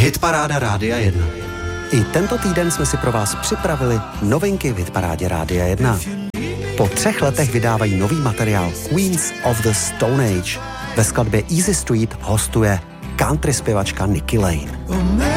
Hitparáda Rádia 1. I tento týden jsme si pro vás připravili novinky v Hitparádě Rádia 1. Po 3 letech vydávají nový materiál Queens of the Stone Age. Ve skladbě Easy Street hostuje country zpěvačka Nikki Lane.